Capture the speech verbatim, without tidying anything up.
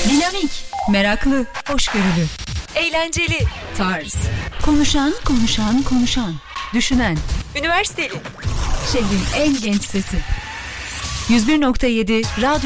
Dinamik, meraklı, hoşgörülü, eğlenceli, tarz, konuşan, konuşan, konuşan, düşünen, üniversiteli, şehrin en genç sesi. yüz bir nokta yedi Radyo